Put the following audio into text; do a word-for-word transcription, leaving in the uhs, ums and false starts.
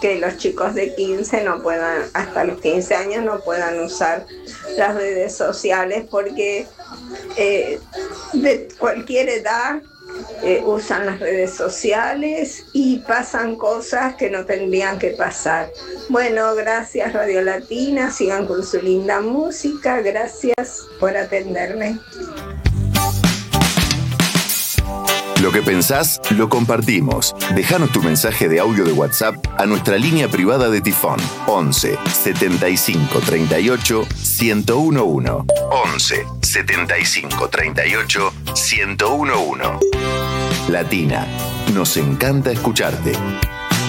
que los chicos de quince no puedan, hasta los quince años no puedan usar las redes sociales porque eh, de cualquier edad eh, usan las redes sociales y pasan cosas que no tendrían que pasar. Bueno, gracias Radio Latina, sigan con su linda música, gracias por atenderme. Lo que pensás, lo compartimos. Déjanos tu mensaje de audio de WhatsApp a nuestra línea privada de Tifón. once setenta y cinco treinta y ocho ciento uno. once setenta y cinco treinta y ocho ciento uno. Latina, nos encanta escucharte.